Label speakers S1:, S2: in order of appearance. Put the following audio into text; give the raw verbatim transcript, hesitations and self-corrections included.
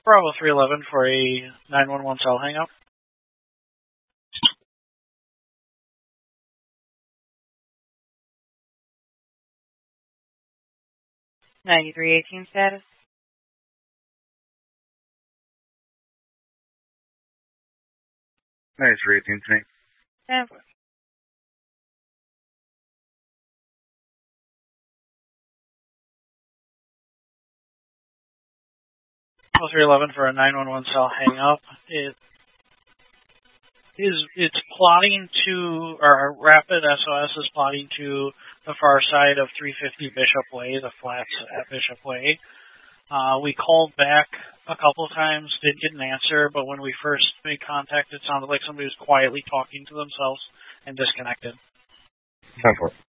S1: Bravo three eleven for a nine one one cell hang-up.
S2: ninety-three eighteen status.
S3: ninety-three eighteen to me.
S2: Yeah.
S1: Bravo three eleven for a nine one one cell hang-up. It is it's plotting to, or Rapid S O S is plotting to the far side of three fifty Bishop Way, the flats at Bishop Way. Uh, we called back a couple of times, didn't get an answer, but when we first made contact, it sounded like somebody was quietly talking to themselves and disconnected.
S3: ten four.